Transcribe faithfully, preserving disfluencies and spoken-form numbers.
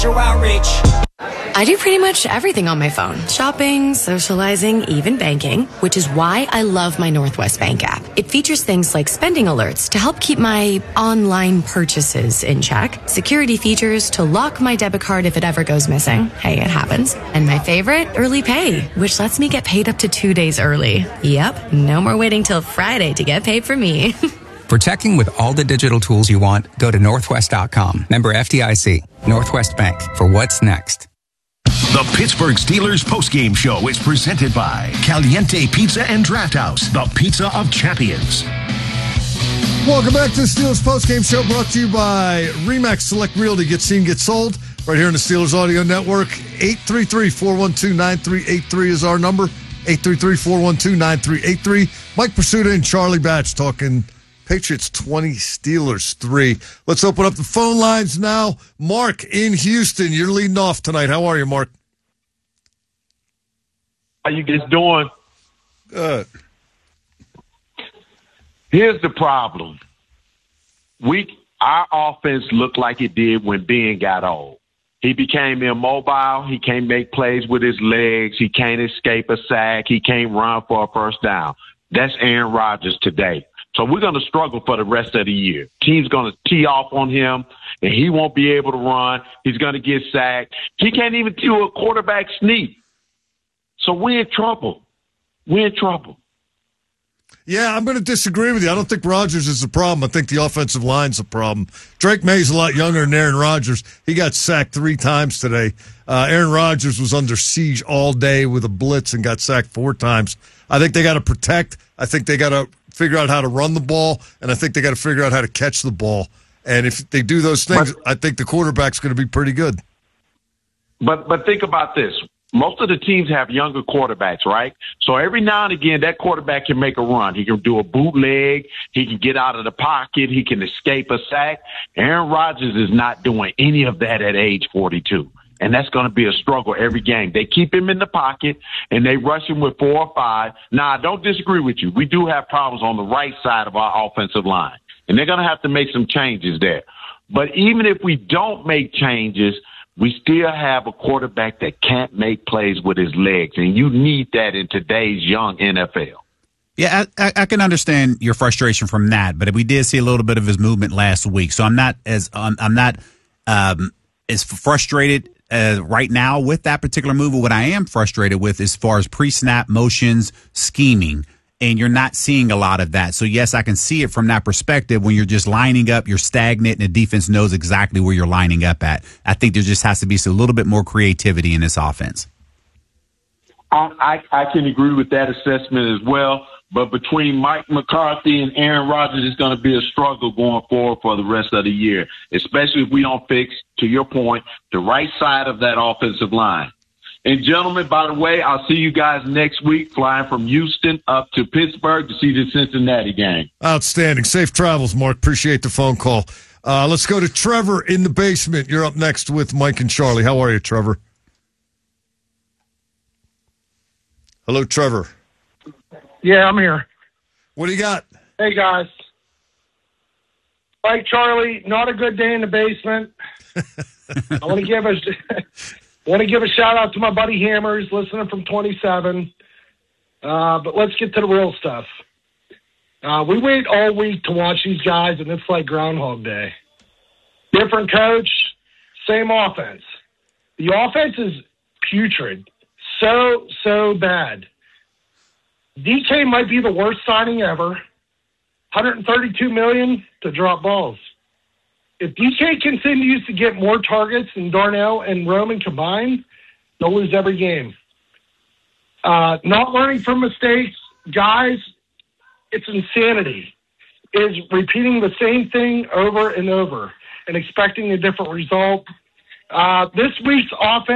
Outreach. I do pretty much everything on my phone. Shopping, socializing, even banking, which is why I love my Northwest Bank app. It features things like spending alerts to help keep my online purchases in check, security features to lock my debit card if it ever goes missing. Hey, it happens. And my favorite, early pay, which lets me get paid up to two days early. Yep, no more waiting till Friday to get paid for me. For checking with all the digital tools you want, go to northwest dot com. Member F D I C. Northwest Bank. For what's next. The Pittsburgh Steelers postgame show is presented by Caliente Pizza and Draft House, the pizza of champions. Welcome back to the Steelers postgame show, brought to you by RE/MAX Select Realty. Get seen, get sold. Right here on the Steelers Audio Network. eight three three, four one two, nine three eight three is our number. eight three three, four one two, nine three eight three. Mike Pursuta and Charlie Batch talking Patriots twenty, Steelers three. Let's open up the phone lines now. Mark in Houston, you're leading off tonight. How are you, Mark? How you guys doing? Good. Here's the problem. We our offense looked like it did when Ben got old. He became immobile. He can't make plays with his legs. He can't escape a sack. He can't run for a first down. That's Aaron Rodgers today. So we're going to struggle for the rest of the year. Team's going to tee off on him, and he won't be able to run. He's going to get sacked. He can't even do a quarterback sneak. So we're in trouble. We're in trouble. Yeah, I'm going to disagree with you. I don't think Rodgers is the problem. I think the offensive line's the problem. Drake May's a lot younger than Aaron Rodgers. He got sacked three times today. Uh, Aaron Rodgers was under siege all day with a blitz and got sacked four times. I think they got to protect. I think they got to figure out how to run the ball, and I think they got to figure out how to catch the ball. And if they do those things, but, I think the quarterback's going to be pretty good. But but think about this. Most of the teams have younger quarterbacks, right? So every now and again, that quarterback can make a run. He can do a bootleg. He can get out of the pocket. He can escape a sack. Aaron Rodgers is not doing any of that at age forty-two. And that's going to be a struggle every game. They keep him in the pocket, and they rush him with four or five. Now, I don't disagree with you. We do have problems on the right side of our offensive line, and they're going to have to make some changes there. But even if we don't make changes, we still have a quarterback that can't make plays with his legs, and you need that in today's young N F L. Yeah, I, I can understand your frustration from that, but we did see a little bit of his movement last week, so I'm not as um, I'm not um, as frustrated uh, right now with that particular move. What I am frustrated with, as far as pre-snap motions, scheming, and you're not seeing a lot of that. So yes, I can see it from that perspective. When you're just lining up, you're stagnant, and the defense knows exactly where you're lining up at. I think there just has to be a little bit more creativity in this offense. I, I, I can agree with that assessment as well. But between Mike McCarthy and Aaron Rodgers, it's going to be a struggle going forward for the rest of the year, especially if we don't fix, to your point, the right side of that offensive line. And, gentlemen, by the way, I'll see you guys next week flying from Houston up to Pittsburgh to see the Cincinnati game. Outstanding. Safe travels, Mark. Appreciate the phone call. Uh, let's go to Trevor in the basement. You're up next with Mike and Charlie. How are you, Trevor? Hello, Trevor. Yeah, I'm here. What do you got? Hey, guys. Like Charlie, not a good day in the basement. I want to give a want to give a shout out to my buddy Hammers, listening from twenty-seven. Uh, but let's get to the real stuff. Uh, we wait all week to watch these guys, and it's like Groundhog Day. Different coach, same offense. The offense is putrid, so so bad. D K might be the worst signing ever. one hundred thirty-two million dollars to drop balls. If D K continues to get more targets than Darnell and Roman combined, they'll lose every game. Uh, not learning from mistakes, guys, it's insanity. Is repeating the same thing over and over and expecting a different result. Uh, this week's offense